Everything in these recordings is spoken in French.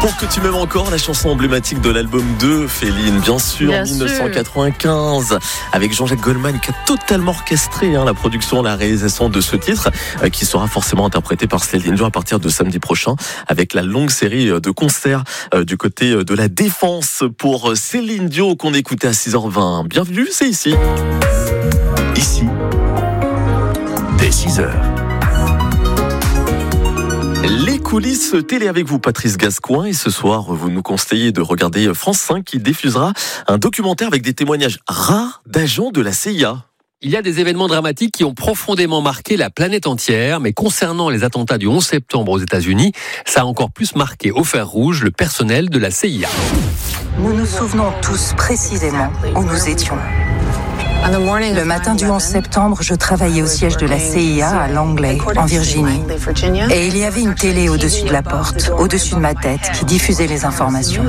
Pour que tu m'aimes encore, la chanson emblématique de l'album 2, Féline, bien sûr, 1995, avec Jean-Jacques Goldman qui a totalement orchestré la production, la réalisation de ce titre, qui sera forcément interprété par Céline Dion à partir de samedi prochain, avec la longue série de concerts du côté de la Défense pour Céline Dion qu'on écoutait à 6h20. Bienvenue, c'est ici. Ici, dès 6h. Les coulisses télé avec vous, Patrice Gascoin, et ce soir, vous nous conseillez de regarder France 5 qui diffusera un documentaire avec des témoignages rares d'agents de la CIA. Il y a des événements dramatiques qui ont profondément marqué la planète entière, mais concernant les attentats du 11 septembre aux États-Unis, ça a encore plus marqué au fer rouge le personnel de la CIA. Nous nous souvenons tous précisément où nous étions. Le matin du 11 septembre, je travaillais au siège de la CIA à Langley, en Virginie. Et il y avait une télé au-dessus de la porte, au-dessus de ma tête, qui diffusait les informations.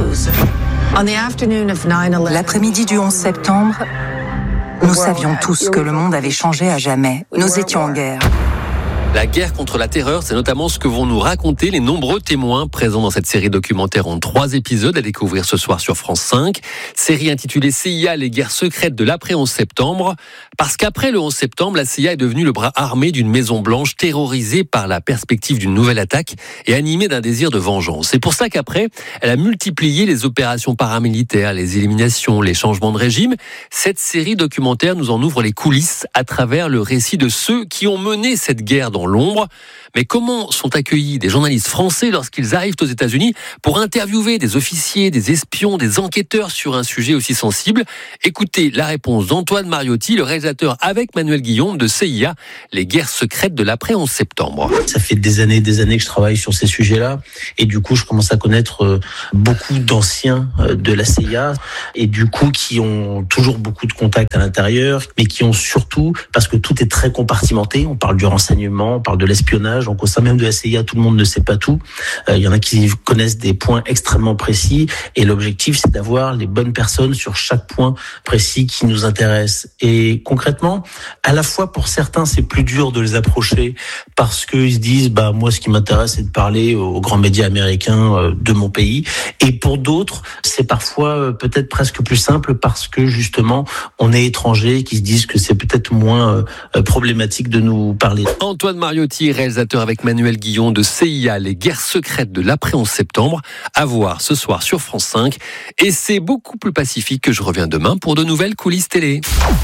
L'après-midi du 11 septembre, nous savions tous que le monde avait changé à jamais. Nous étions en guerre. La guerre contre la terreur, c'est notamment ce que vont nous raconter les nombreux témoins présents dans cette série documentaire en 3 épisodes à découvrir ce soir sur France 5. Série intitulée CIA, les guerres secrètes de l'après-11 septembre. Parce qu'après le 11 septembre, la CIA est devenue le bras armé d'une Maison Blanche terrorisée par la perspective d'une nouvelle attaque et animée d'un désir de vengeance. C'est pour ça qu'après, elle a multiplié les opérations paramilitaires, les éliminations, les changements de régime. Cette série documentaire nous en ouvre les coulisses à travers le récit de ceux qui ont mené cette guerre dans l'ombre. Mais comment sont accueillis des journalistes français lorsqu'ils arrivent aux États-Unis pour interviewer des officiers, des espions, des enquêteurs sur un sujet aussi sensible? Écoutez la réponse d'Antoine Mariotti, le réalisateur avec Manuel Guillaume de CIA, les guerres secrètes de l'après-11 septembre. Ça fait des années que je travaille sur ces sujets-là et du coup je commence à connaître beaucoup d'anciens de la CIA et du coup qui ont toujours beaucoup de contacts à l'intérieur, mais qui ont surtout, parce que tout est très compartimenté, on parle du renseignement, on parle de l'espionnage, donc au sein même de la CIA, tout le monde ne sait pas tout. Il y en a qui connaissent des points extrêmement précis et l'objectif, c'est d'avoir les bonnes personnes sur chaque point précis qui nous intéresse. Et concrètement, à la fois pour certains, c'est plus dur de les approcher parce qu'ils se disent, moi, ce qui m'intéresse, c'est de parler aux grands médias américains de mon pays. Et pour d'autres, c'est parfois peut-être presque plus simple parce que justement, on est étranger, qui se disent que c'est peut-être moins problématique de nous parler. Antoine Mariotti, réalisateur avec Manuel Guillon de CIA, les guerres secrètes de l'après-11 septembre, à voir ce soir sur France 5. Et c'est beaucoup plus pacifique que je reviens demain pour de nouvelles coulisses télé.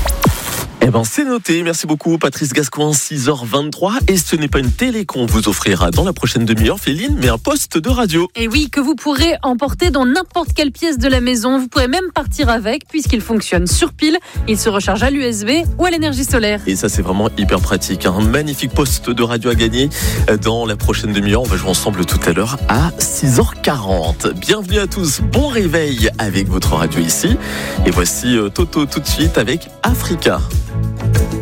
C'est noté. Merci beaucoup, Patrice Gascoin, 6h23. Et ce n'est pas une télé qu'on vous offrira dans la prochaine demi-heure, Féline, mais un poste de radio. Et oui, que vous pourrez emporter dans n'importe quelle pièce de la maison. Vous pourrez même partir avec, puisqu'il fonctionne sur pile. Il se recharge à l'USB ou à l'énergie solaire. Et ça, c'est vraiment hyper pratique. Un magnifique poste de radio à gagner dans la prochaine demi-heure. On va jouer ensemble tout à l'heure à 6h40. Bienvenue à tous. Bon réveil avec votre radio ici. Et voici Toto tout de suite avec Africa.